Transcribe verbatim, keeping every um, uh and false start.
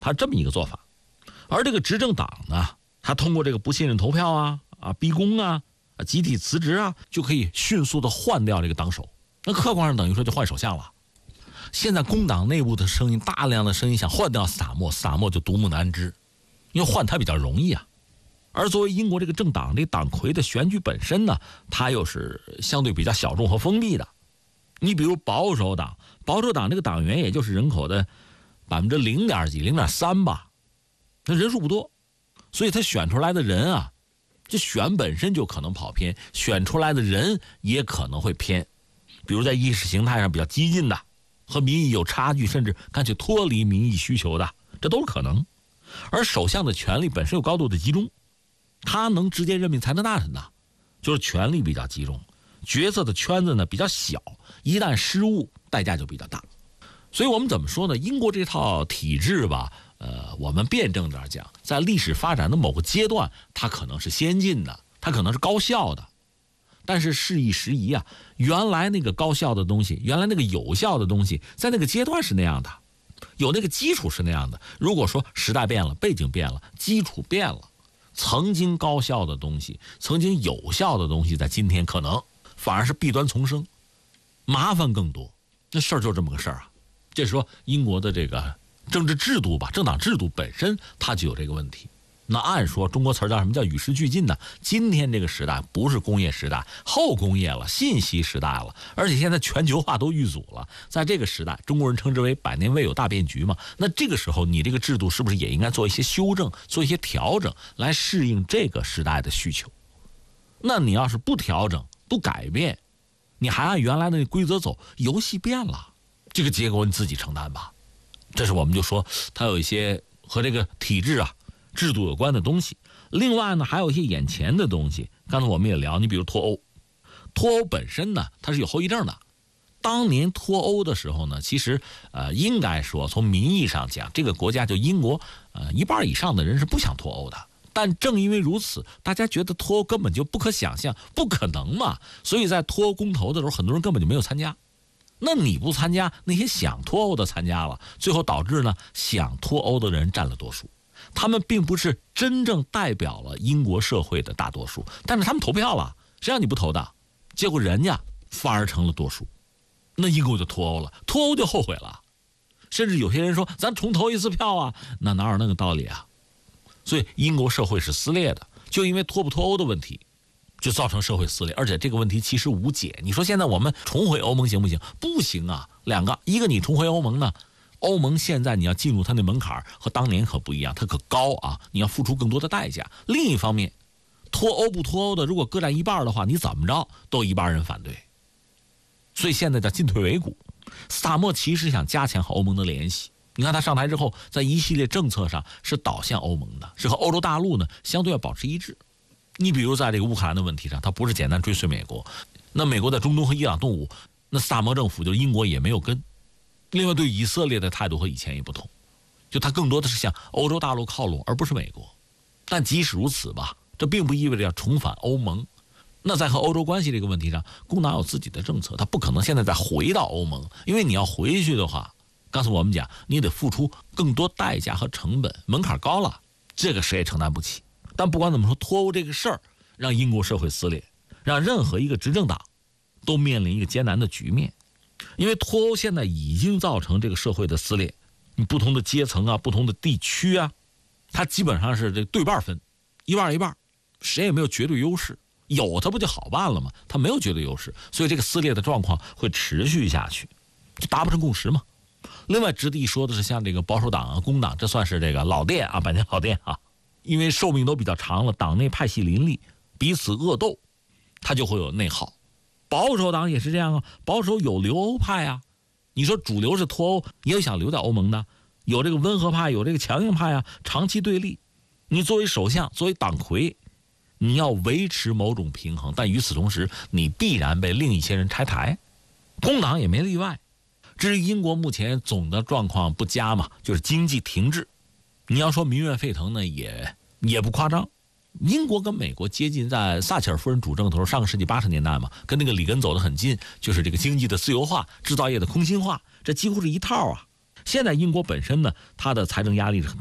他这么一个做法。而这个执政党呢，他通过这个不信任投票啊啊逼宫啊啊集体辞职啊，就可以迅速的换掉这个党首。那客观上等于说就换首相了。现在工党内部的声音，大量的声音想换掉斯塔默，斯塔默就独木难支，因为换他比较容易啊。而作为英国这个政党，这党魁的选举本身呢，它又是相对比较小众和封闭的。你比如保守党，保守党这个党员也就是人口的百分之零点几、零点三吧，那人数不多，所以他选出来的人啊，这选本身就可能跑偏，选出来的人也可能会偏。比如在意识形态上比较激进的，和民意有差距，甚至干脆脱离民意需求的，这都是可能。而首相的权力本身有高度的集中，他能直接任命财政大臣的，就是权力比较集中，决策的圈子呢比较小，一旦失误，代价就比较大。所以我们怎么说呢？英国这套体制吧，呃，我们辩证点讲，在历史发展的某个阶段，它可能是先进的，它可能是高效的。但是事易时移啊，原来那个高效的东西，原来那个有效的东西，在那个阶段是那样的，有那个基础是那样的。如果说时代变了，背景变了，基础变了，曾经高效的东西，曾经有效的东西，在今天可能反而是弊端丛生，麻烦更多。那事儿就这么个事儿啊。这是说英国的这个政治制度吧，政党制度本身它就有这个问题。那按说中国词儿叫什么叫与时俱进呢？今天这个时代不是工业时代，后工业了，信息时代了，而且现在全球化都遇阻了。在这个时代，中国人称之为百年未有大变局嘛。那这个时候你这个制度是不是也应该做一些修正，做一些调整，来适应这个时代的需求？那你要是不调整不改变，你还按原来的规则走，游戏变了，这个结果你自己承担吧。这是我们就说它有一些和这个体制啊制度有关的东西。另外呢，还有一些眼前的东西，刚才我们也聊，你比如脱欧，脱欧本身呢它是有后遗症的。当年脱欧的时候呢，其实呃应该说从民意上讲，这个国家就英国呃一半以上的人是不想脱欧的。但正因为如此，大家觉得脱欧根本就不可想象，不可能嘛，所以在脱欧公投的时候，很多人根本就没有参加。那你不参加，那些想脱欧的参加了，最后导致呢想脱欧的人占了多数。他们并不是真正代表了英国社会的大多数，但是他们投票了，谁让你不投的？结果人家反而成了多数，那英国就脱欧了，脱欧就后悔了。甚至有些人说咱重投一次票啊，那哪有那个道理啊？所以英国社会是撕裂的，就因为脱不脱欧的问题，就造成社会撕裂，而且这个问题其实无解。你说现在我们重回欧盟行不行？不行啊！两个，一个你重回欧盟呢，欧盟现在你要进入它的门槛和当年可不一样，它可高啊，你要付出更多的代价。另一方面，脱欧不脱欧的，如果各占一半的话，你怎么着都一半人反对。所以现在叫进退维谷。斯塔默其实想加强和欧盟的联系。你看他上台之后，在一系列政策上是导向欧盟的，是和欧洲大陆呢相对要保持一致。你比如在这个乌克兰的问题上，他不是简单追随美国，那美国在中东和伊朗动武，那斯塔默政府就是英国也没有跟。另外对以色列的态度和以前也不同，就他更多的是向欧洲大陆靠拢，而不是美国。但即使如此吧，这并不意味着要重返欧盟。那在和欧洲关系这个问题上，工党有自己的政策，他不可能现在再回到欧盟，因为你要回去的话，刚才我们讲你得付出更多代价和成本，门槛高了，这个谁也承担不起。但不管怎么说，脱欧这个事儿让英国社会撕裂，让任何一个执政党都面临一个艰难的局面。因为脱欧现在已经造成这个社会的撕裂，你不同的阶层啊，不同的地区啊，它基本上是这对半分，一半一半，谁也没有绝对优势。有它不就好办了吗？它没有绝对优势，所以这个撕裂的状况会持续下去，就达不成共识嘛。另外值得一说的是，像这个保守党啊、工党，这算是这个老店啊，百年老店啊，因为寿命都比较长了，党内派系林立，彼此恶斗，它就会有内耗。保守党也是这样啊，保守有留欧派啊，你说主流是脱欧，也有想留在欧盟的，有这个温和派，有这个强硬派啊，长期对立。你作为首相，作为党魁，你要维持某种平衡，但与此同时，你必然被另一些人拆台，工党也没例外。至于英国目前总的状况不佳嘛，就是经济停滞。你要说民怨沸腾呢，也也不夸张。英国跟美国接近，在撒切尔夫人主政的时候，上个世纪八十年代嘛，跟那个里根走得很近，就是这个经济的自由化，制造业的空心化，这几乎是一套啊。 现在英国本身呢，它的财政压力是很